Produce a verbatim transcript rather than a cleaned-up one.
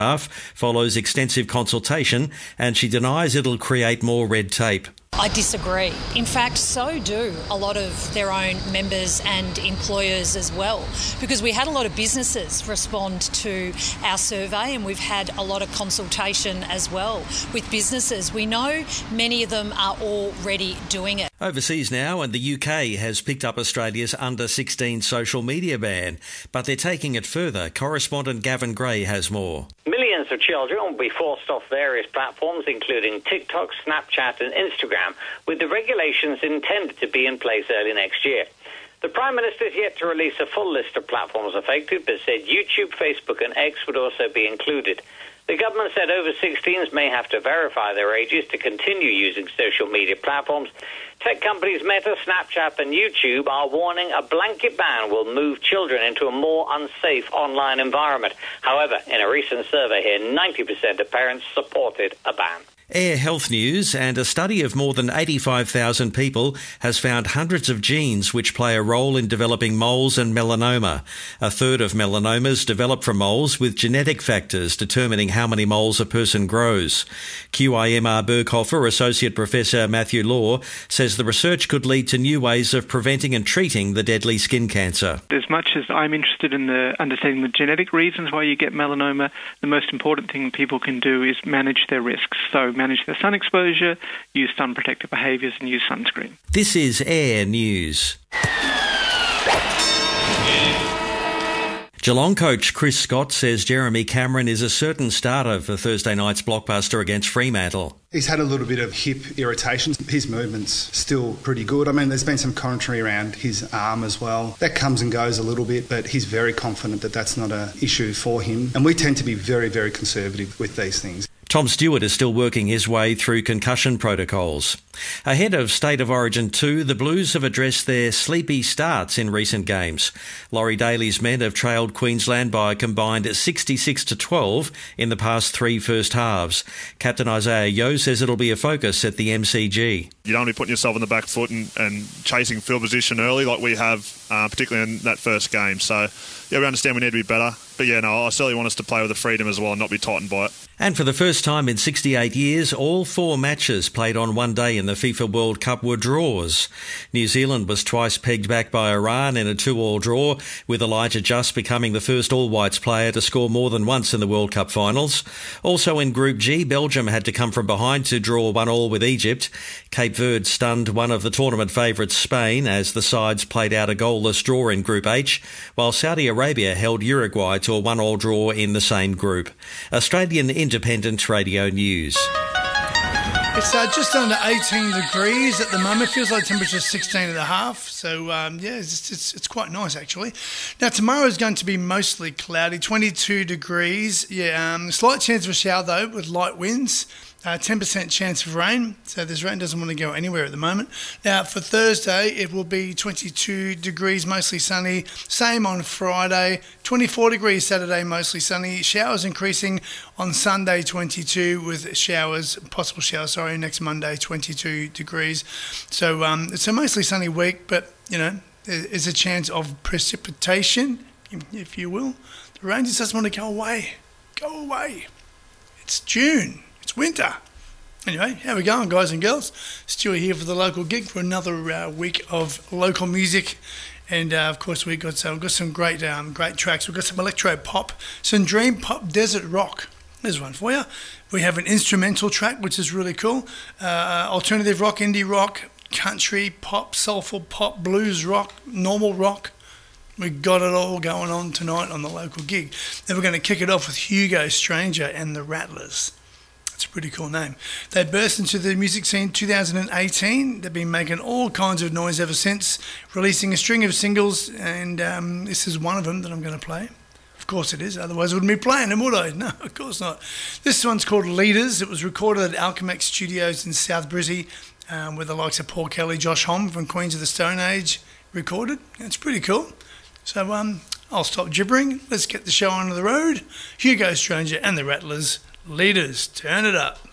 staff follows extensive consultation, and she denies it'll create more red tape. I disagree. In fact, so do a lot of their own members and employers as well, because we had a lot of businesses respond to our survey, and we've had a lot of consultation as well with businesses. We know many of them are already doing it. Overseas now, and the U K has picked up Australia's under sixteen social media ban, but they're taking it further. Correspondent Gavin Gray has more. Millions of children will be forced off various platforms, including TikTok, Snapchat and Instagram, with the regulations intended to be in place early next year. The Prime Minister is yet to release a full list of platforms affected, but said YouTube, Facebook and X would also be included. The government said over sixteens may have to verify their ages to continue using social media platforms. Tech companies Meta, Snapchat and YouTube are warning a blanket ban will move children into a more unsafe online environment. However, in a recent survey here, ninety percent of parents supported a ban. Air health news, and a study of more than eighty-five thousand people has found hundreds of genes which play a role in developing moles and melanoma. A third of melanomas develop from moles, with genetic factors determining how many moles a person grows. Q I M R Berghofer Associate Professor Matthew Law says the research could lead to new ways of preventing and treating the deadly skin cancer. As much as I'm interested in the understanding the genetic reasons why you get melanoma, the most important thing people can do is manage their risks. So manage their sun exposure, use sun protective behaviours and use sunscreen. This is Air News. Geelong coach Chris Scott says Jeremy Cameron is a certain starter for Thursday night's blockbuster against Fremantle. He's had a little bit of hip irritation. His movement's still pretty good. I mean, there's been some commentary around his arm as well. That comes and goes a little bit, but he's very confident that that's not an issue for him. And we tend to be very, very conservative with these things. Tom Stewart is still working his way through concussion protocols. Ahead of State of Origin two, the Blues have addressed their sleepy starts in recent games. Laurie Daly's men have trailed Queensland by a combined sixty-six to twelve in the past three first halves. Captain Isaiah Yeo says it'll be a focus at the M C G. You don't want to be putting yourself on the back foot and, and chasing field position early like we have, uh, particularly in that first game. So, yeah, we understand we need to be better. But, yeah, no, I certainly want us to play with the freedom as well and not be tightened by it. And for the first time in sixty-eight years, all four matches played on one day in the FIFA World Cup were draws. New Zealand was twice pegged back by Iran in a two-all draw, with Elijah Just becoming the first all-whites player to score more than once in the World Cup finals. Also in Group G, Belgium had to come from behind to draw one-all with Egypt. Cape Verde stunned one of the tournament favourites, Spain, as the sides played out a goalless draw in Group H, while Saudi Arabia held Uruguay to a one-all draw in the same group. Australian Independent Radio News. It's uh, just under eighteen degrees at the moment. It feels like temperature is sixteen and a half. So, um, yeah, it's, it's it's quite nice, actually. Now, tomorrow is going to be mostly cloudy, twenty-two degrees. Yeah, um, slight chance of a shower, though, with light winds. Uh, ten percent chance of rain, so this rain doesn't want to go anywhere at the moment. Now, for Thursday, it will be twenty-two degrees, mostly sunny. Same on Friday, twenty-four degrees Saturday, mostly sunny. Showers increasing on Sunday, twenty-two, with showers, possible showers, sorry, next Monday, twenty-two degrees. So um, it's a mostly sunny week, but, you know, there's a chance of precipitation, if you will. The rain just doesn't want to go away. Go away. It's June. It's winter. Anyway, how we going, guys and girls? Stuart here for the local gig for another uh, week of local music, and uh, of course we've got some, we've got some great, um, great tracks. We've got some electro pop, some dream pop, desert rock. There's one for you. We have an instrumental track, which is really cool. Uh, alternative rock, indie rock, country pop, soulful pop, blues rock, normal rock. We got it all going on tonight on the local gig. Then we're going to kick it off with Hugo Stranger and the Rattlers. It's a pretty cool name. They burst into the music scene in two thousand eighteen. They've been making all kinds of noise ever since, releasing a string of singles, and um, this is one of them that I'm going to play. Of course it is, otherwise I wouldn't be playing them, would I? No, of course not. This one's called Leaders. It was recorded at Alchemax Studios in South Brizzy, um, with the likes of Paul Kelly, Josh Homme from Queens of the Stone Age recorded. It's pretty cool. So um, I'll stop gibbering. Let's get the show on the road. Hugo Stranger and the Rattlers. Leaders, turn it up.